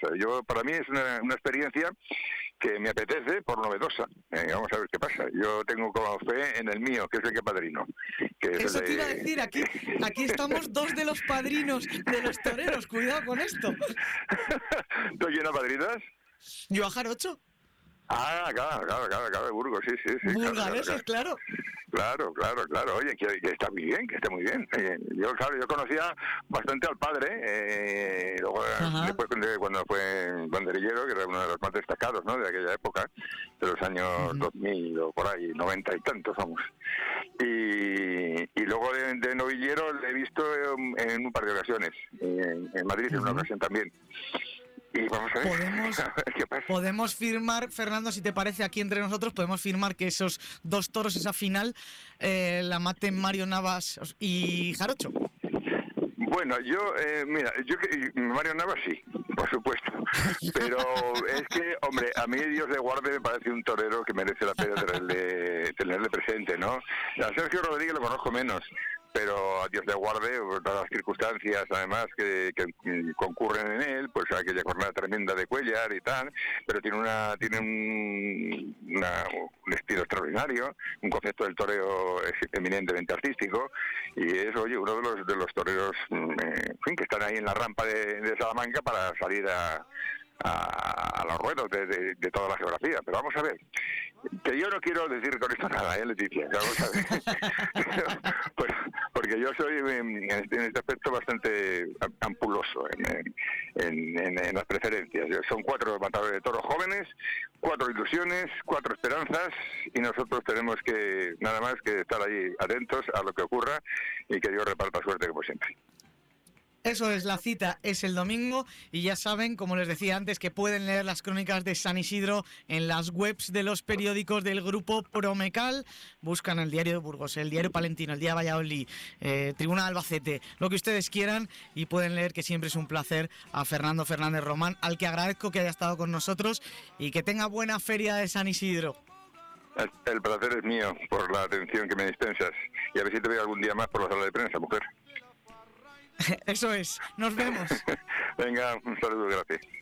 cosa. Para mí es una experiencia que me apetece por novedosa. Vamos a ver qué pasa. Yo tengo como fe en el mío, que es el que padrino. Eso te iba a decir, aquí estamos dos de los padrinos de los toreros, cuidado con esto. ¿Tú quién apadrinas? Yo a Jarocho. Ah, claro, de Burgos, sí. Burgaleses, claro. Claro. Oye, que está muy bien, que está muy bien. Yo conocía bastante al padre, luego después cuando fue banderillero, que era uno de los más destacados, ¿no?, de aquella época, de los años 2000 o por ahí, 90 y tantos, vamos. Y luego de novillero le he visto en un par de ocasiones, en Madrid en una ocasión también. Y vamos a ver, qué pasa. Podemos firmar, Fernando, si te parece, aquí entre nosotros, podemos firmar que esos dos toros, esa final, la maten Mario Navas y Jarocho. Bueno, Mario Navas sí, por supuesto, pero es que, hombre, a mí Dios le guarde me parece un torero que merece la pena tenerle presente, ¿no? A Sergio Rodríguez lo conozco menos, pero a Dios le guarde, por todas las circunstancias además que concurren en él, pues aquella jornada tremenda de Cuéllar y tal, pero tiene un estilo extraordinario, un concepto del toreo eminentemente artístico, y es, oye, uno de los toreros que están ahí en la rampa de Salamanca para salir a los ruedos de toda la geografía. Pero vamos a ver, que yo no quiero decir con esto nada, Leticia, vamos a ver. Porque yo soy en este aspecto bastante ampuloso en las preferencias. Son 4 matadores de toros jóvenes, 4 ilusiones, 4 esperanzas, y nosotros tenemos que nada más que estar ahí atentos a lo que ocurra y que Dios reparta suerte como siempre. Eso es, la cita es el domingo y ya saben, como les decía antes, que pueden leer las crónicas de San Isidro en las webs de los periódicos del grupo Promecal. Buscan el Diario de Burgos, el Diario Palentino, el Día Valladolid, Tribuna de Albacete, lo que ustedes quieran, y pueden leer, que siempre es un placer, a Fernando Fernández Román, al que agradezco que haya estado con nosotros y que tenga buena feria de San Isidro. El placer es mío por la atención que me dispensas, y a ver si te veo algún día más por la sala de prensa, mujer. Eso es, nos vemos. Venga, un saludo, gracias.